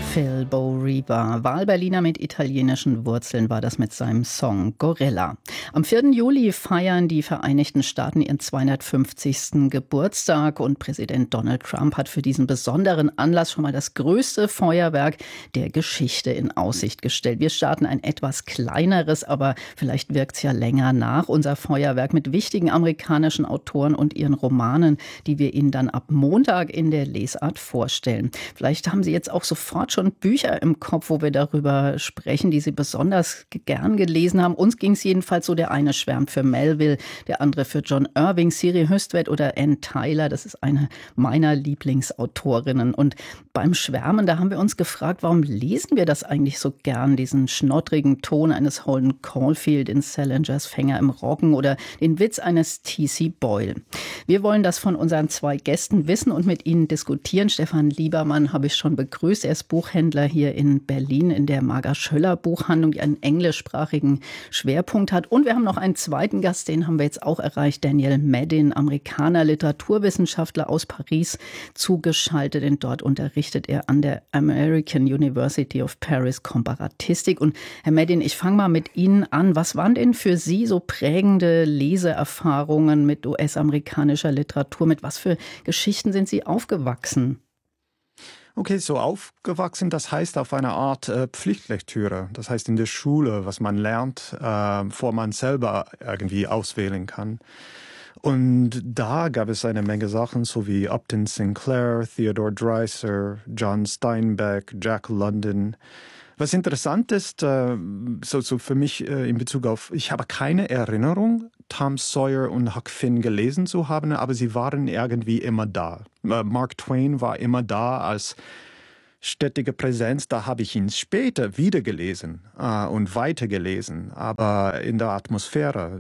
Phil Bo Reba, Wahlberliner mit italienischen Wurzeln, war das mit seinem Song Gorilla. Am 4. Juli feiern die Vereinigten Staaten ihren 250. Geburtstag und Präsident Donald Trump hat für diesen besonderen Anlass schon mal das größte Feuerwerk der Geschichte in Aussicht gestellt. Wir starten ein etwas kleineres, aber vielleicht wirkt es ja länger nach. Unser Feuerwerk mit wichtigen amerikanischen Autoren und ihren Romanen, die wir Ihnen dann ab Montag in der Lesart vorstellen. Vielleicht haben Sie jetzt auch sofort schon Bücher im Kopf, wo wir darüber sprechen, die Sie besonders gern gelesen haben. Uns ging es jedenfalls so, der eine schwärmt für Melville, der andere für John Irving, Siri Hustvedt oder Anne Tyler. Das ist eine meiner Lieblingsautorinnen. Und beim Schwärmen, da haben wir uns gefragt, warum lesen wir das eigentlich so gern, diesen schnottrigen Ton eines Holden Caulfield in Salingers Fänger im Roggen oder den Witz eines T.C. Boyle. Wir wollen das von unseren zwei Gästen wissen und mit ihnen diskutieren. Stefan Liebermann habe ich schon begrüßt. Er ist Buchhändler hier in Berlin in der Marga-Schöller Buchhandlung, die einen englischsprachigen Schwerpunkt hat. Und wir haben noch einen zweiten Gast, den haben wir jetzt auch erreicht, Daniel Madin, Amerikaner, Literaturwissenschaftler aus Paris, zugeschaltet. Denn dort unterrichtet er an der American University of Paris Komparatistik. Und Herr Madin, ich fange mal mit Ihnen an. Was waren denn für Sie so prägende Leseerfahrungen mit US-amerikanischer Literatur? Mit was für Geschichten sind Sie aufgewachsen? Okay, so aufgewachsen, das heißt auf eine Art Pflichtlektüre. Das heißt in der Schule, was man lernt, bevor man selber irgendwie auswählen kann. Und da gab es eine Menge Sachen, so wie Upton Sinclair, Theodore Dreiser, John Steinbeck, Jack London. Was interessant ist, so für mich in Bezug auf, ich habe keine Erinnerung, Tom Sawyer und Huck Finn gelesen zu haben, aber sie waren irgendwie immer da. Mark Twain war immer da als stetige Präsenz, da habe ich ihn später wieder gelesen und weitergelesen, aber in der Atmosphäre.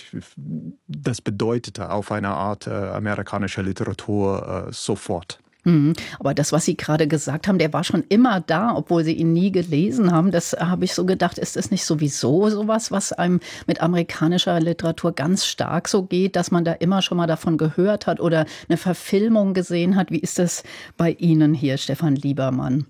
Das bedeutete auf eine Art amerikanische Literatur sofort. Aber das, was Sie gerade gesagt haben, der war schon immer da, obwohl Sie ihn nie gelesen haben. Das habe ich so gedacht, ist das nicht sowieso sowas, was einem mit amerikanischer Literatur ganz stark so geht, dass man da immer schon mal davon gehört hat oder eine Verfilmung gesehen hat? Wie ist das bei Ihnen hier, Stefan Liebermann?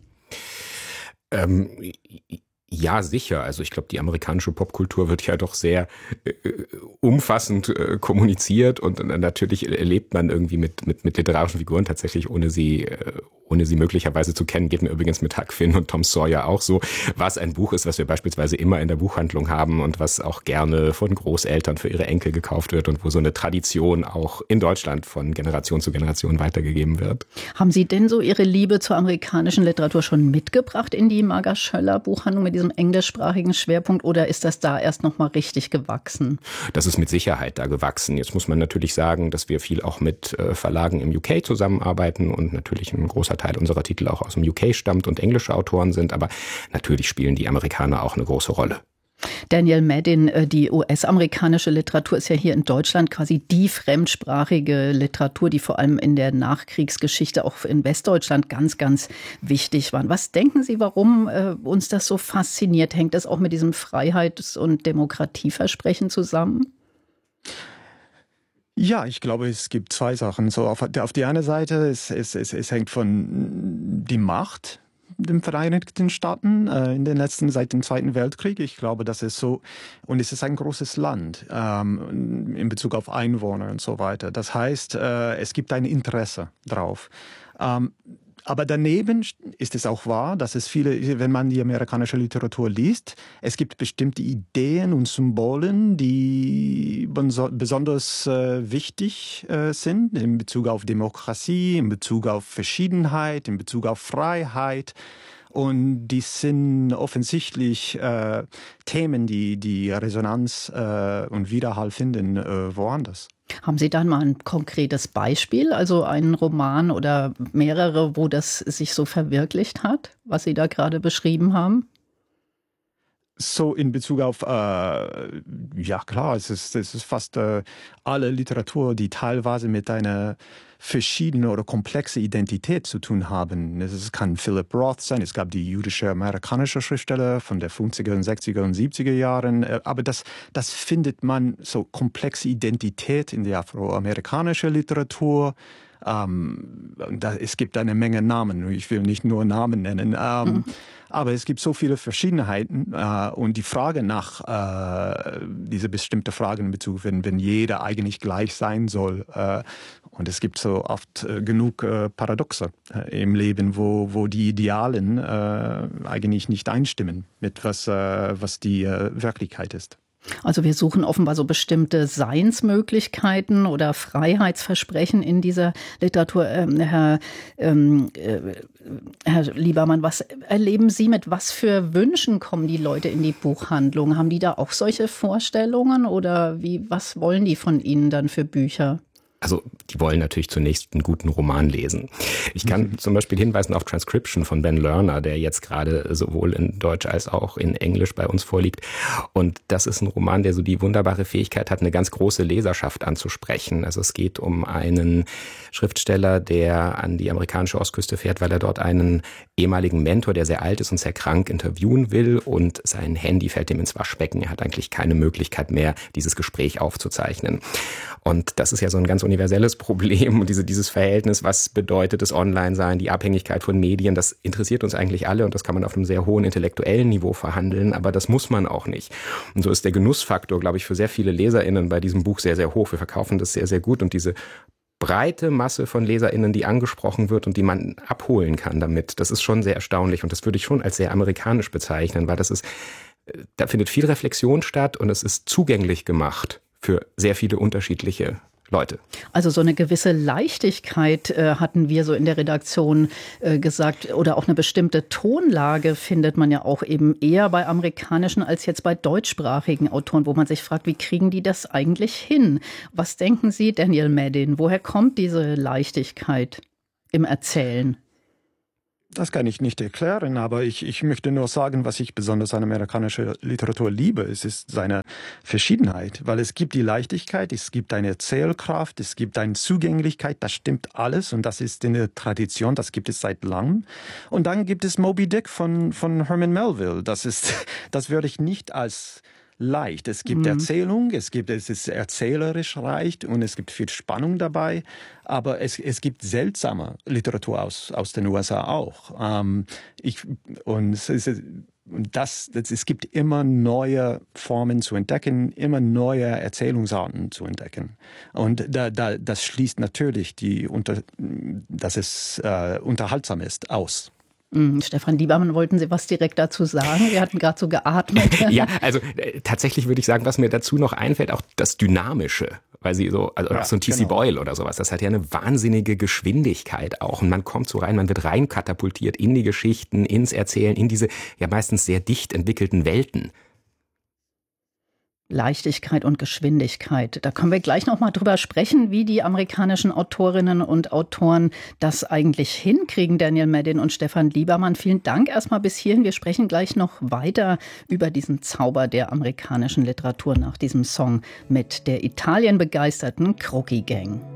Ja, sicher. Also ich glaube, die amerikanische Popkultur wird ja doch sehr umfassend kommuniziert und natürlich erlebt man irgendwie mit literarischen Figuren tatsächlich, ohne sie möglicherweise zu kennen. Geht mir übrigens mit Huck Finn und Tom Sawyer auch so. Was ein Buch ist, was wir beispielsweise immer in der Buchhandlung haben und was auch gerne von Großeltern für ihre Enkel gekauft wird und wo so eine Tradition auch in Deutschland von Generation zu Generation weitergegeben wird. Haben Sie denn so Ihre Liebe zur amerikanischen Literatur schon mitgebracht in die Marga-Schöller Buchhandlung mit diesem englischsprachigen Schwerpunkt oder ist das da erst noch mal richtig gewachsen? Das ist mit Sicherheit da gewachsen. Jetzt muss man natürlich sagen, dass wir viel auch mit Verlagen im UK zusammenarbeiten und natürlich ein großer Teil unserer Titel auch aus dem UK stammt und englische Autoren sind, aber natürlich spielen die Amerikaner auch eine große Rolle. Daniel Madin, die US-amerikanische Literatur ist ja hier in Deutschland quasi die fremdsprachige Literatur, die vor allem in der Nachkriegsgeschichte auch in Westdeutschland ganz, ganz wichtig war. Was denken Sie, warum uns das so fasziniert? Hängt das auch mit diesem Freiheits- und Demokratieversprechen zusammen? Ja, ich glaube, es gibt zwei Sachen. So auf die eine Seite, es hängt von die Macht den Vereinigten Staaten seit dem Zweiten Weltkrieg. Ich glaube, das ist so, und es ist ein großes Land in Bezug auf Einwohner und so weiter. Das heißt, es gibt ein Interesse drauf. Aber daneben ist es auch wahr, dass es wenn man die amerikanische Literatur liest, es gibt bestimmte Ideen und Symbolen, die besonders wichtig sind in Bezug auf Demokratie, in Bezug auf Verschiedenheit, in Bezug auf Freiheit. Und die sind offensichtlich Themen, die Resonanz und Widerhall finden woanders. Haben Sie dann mal ein konkretes Beispiel, also einen Roman oder mehrere, wo das sich so verwirklicht hat, was Sie da gerade beschrieben haben? So in Bezug auf, ja klar, es ist fast alle Literatur, die teilweise mit einer verschiedene oder komplexe Identität zu tun haben. Es kann Philip Roth sein, es gab die jüdische amerikanische Schriftsteller von der 50er und 60er und 70er Jahren, aber das findet man, so komplexe Identität in der afroamerikanischen Literatur, Es gibt eine Menge Namen. Ich will nicht nur Namen nennen. Aber es gibt so viele Verschiedenheiten und die Frage nach diese bestimmte Fragen in Bezug, wenn jeder eigentlich gleich sein soll. Und es gibt so oft genug Paradoxe im Leben, wo die Idealen eigentlich nicht einstimmen mit was die Wirklichkeit ist. Also wir suchen offenbar so bestimmte Seinsmöglichkeiten oder Freiheitsversprechen in dieser Literatur. Herr Liebermann, was erleben Sie, mit was für Wünschen kommen die Leute in die Buchhandlung? Haben die da auch solche Vorstellungen oder was wollen die von Ihnen dann für Bücher? Also die wollen natürlich zunächst einen guten Roman lesen. Ich kann zum Beispiel hinweisen auf Transcription von Ben Lerner, der jetzt gerade sowohl in Deutsch als auch in Englisch bei uns vorliegt. Und das ist ein Roman, der so die wunderbare Fähigkeit hat, eine ganz große Leserschaft anzusprechen. Also es geht um einen Schriftsteller, der an die amerikanische Ostküste fährt, weil er dort einen ehemaligen Mentor, der sehr alt ist und sehr krank, interviewen will. Und sein Handy fällt ihm ins Waschbecken. Er hat eigentlich keine Möglichkeit mehr, dieses Gespräch aufzuzeichnen. Und das ist ja so ein ganz universelles Problem. Und dieses Verhältnis, was bedeutet das Online-Sein, die Abhängigkeit von Medien, das interessiert uns eigentlich alle und das kann man auf einem sehr hohen intellektuellen Niveau verhandeln, aber das muss man auch nicht. Und so ist der Genussfaktor, glaube ich, für sehr viele LeserInnen bei diesem Buch sehr, sehr hoch. Wir verkaufen das sehr, sehr gut und diese breite Masse von LeserInnen, die angesprochen wird und die man abholen kann damit, das ist schon sehr erstaunlich und das würde ich schon als sehr amerikanisch bezeichnen, weil da findet viel Reflexion statt und es ist zugänglich gemacht für sehr viele unterschiedliche Leute. Also so eine gewisse Leichtigkeit hatten wir so in der Redaktion gesagt oder auch eine bestimmte Tonlage findet man ja auch eben eher bei amerikanischen als jetzt bei deutschsprachigen Autoren, wo man sich fragt, wie kriegen die das eigentlich hin? Was denken Sie, Daniel Madin? Woher kommt diese Leichtigkeit im Erzählen? Das kann ich nicht erklären, aber ich möchte nur sagen, was ich besonders an amerikanischer Literatur liebe. Es ist seine Verschiedenheit, weil es gibt die Leichtigkeit, es gibt eine Erzählkraft, es gibt eine Zugänglichkeit, das stimmt alles und das ist in der Tradition, das gibt es seit langem. Und dann gibt es Moby Dick von Herman Melville. Das würde ich nicht als leicht. Es gibt Erzählung, es ist erzählerisch reich und es gibt viel Spannung dabei, aber es gibt seltsame Literatur aus den USA auch. Es gibt immer neue Formen zu entdecken, immer neue Erzählungsarten zu entdecken. Und das schließt natürlich dass es unterhaltsam ist, aus. Stefan Liebermann, wollten Sie was direkt dazu sagen? Wir hatten gerade so geatmet. Ja, also tatsächlich würde ich sagen, was mir dazu noch einfällt, auch das Dynamische. Weil sie so, also auch so ein T.C. Boyle oder sowas, das hat ja eine wahnsinnige Geschwindigkeit auch. Und man kommt so rein, man wird rein katapultiert in die Geschichten, ins Erzählen, in diese ja meistens sehr dicht entwickelten Welten. Leichtigkeit und Geschwindigkeit. Da können wir gleich noch mal drüber sprechen, wie die amerikanischen Autorinnen und Autoren das eigentlich hinkriegen. Daniel Madin und Stefan Liebermann, vielen Dank erstmal bis hierhin. Wir sprechen gleich noch weiter über diesen Zauber der amerikanischen Literatur nach diesem Song mit der italienbegeisterten Croci Gang.